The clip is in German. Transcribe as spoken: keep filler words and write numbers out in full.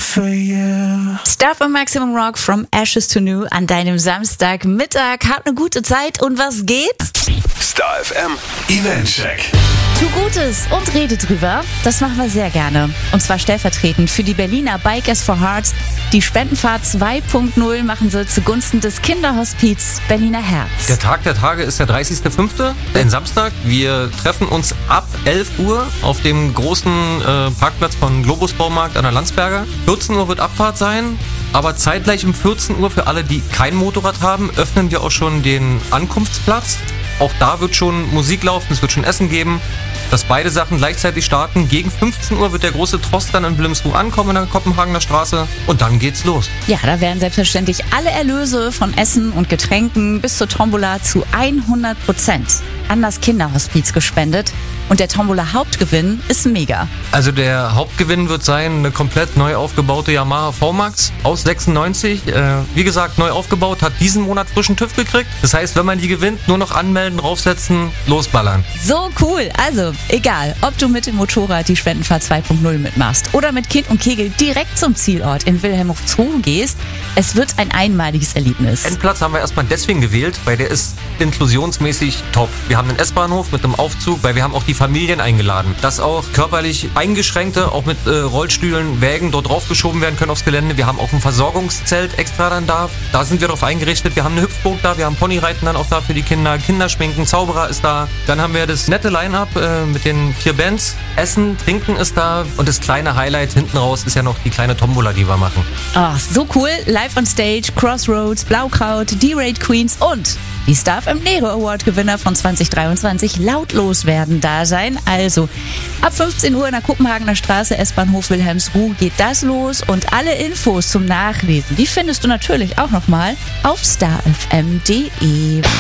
for you. Stuff on Maximum Rock from Ashes to New an deinem Samstagmittag. Hab eine gute Zeit und was geht? Star F M Eventcheck. Tu Gutes und rede drüber. Das machen wir sehr gerne. Und zwar stellvertretend für die Berliner Bikers for Hearts. Die Spendenfahrt zwei Punkt null machen sie zugunsten des Kinderhospiz Berliner Herz. Der Tag der Tage ist der dreißigster fünfte, ein Samstag. Wir treffen uns ab elf Uhr auf dem großen äh, Parkplatz von Globus Baumarkt an der Landsberger. vierzehn Uhr wird Abfahrt sein. Aber zeitgleich um vierzehn Uhr, für alle, die kein Motorrad haben, öffnen wir auch schon den Ankunftsplatz. Auch da wird schon Musik laufen, es wird schon Essen geben, dass beide Sachen gleichzeitig starten. Gegen fünfzehn Uhr wird der große Trost dann in Wilhelmsruh ankommen, in der Kopenhagener Straße. Und dann geht's los. Ja, da werden selbstverständlich alle Erlöse von Essen und Getränken bis zur Tombola zu hundert Prozent an das Kinderhospiz gespendet. Und der Tombola-Hauptgewinn ist mega. Also der Hauptgewinn wird sein, eine komplett neu aufgebaute Yamaha V-Max aus sechsundneunzig. Äh, wie gesagt, neu aufgebaut, hat diesen Monat frischen TÜV gekriegt. Das heißt, wenn man die gewinnt, nur noch anmelden, draufsetzen, losballern. So cool. Also, egal, ob du mit dem Motorrad die Spendenfahrt zwei Punkt null mitmachst oder mit Kind und Kegel direkt zum Zielort in Wilhelmsruh gehst, es wird ein einmaliges Erlebnis. Endplatz haben wir erstmal deswegen gewählt, weil der ist inklusionsmäßig top. Wir haben einen S-Bahnhof mit einem Aufzug, weil wir haben auch die Familien eingeladen, dass auch körperlich Eingeschränkte, auch mit äh, Rollstühlen, Wägen dort draufgeschoben werden können aufs Gelände. Wir haben auch ein Versorgungszelt extra dann da. Da sind wir drauf eingerichtet. Wir haben eine Hüpfburg da, wir haben Ponyreiten dann auch da für die Kinder. Kinderschminken, Zauberer ist da. Dann haben wir das nette Line-Up äh, mit den vier Bands. Essen, Trinken ist da. Und das kleine Highlight hinten raus ist ja noch die kleine Tombola, die wir machen. Oh, so cool. Live on Stage, Crossroads, Blaukraut, D-Raid Queens und die Star F M Nero Award Gewinner von zwanzig dreiundzwanzig lautlos werden da sein. Also ab fünfzehn Uhr in der Kopenhagener Straße, S-Bahnhof Wilhelmsruh geht das los und alle Infos zum Nachlesen, die findest du natürlich auch nochmal auf star f m punkt d e.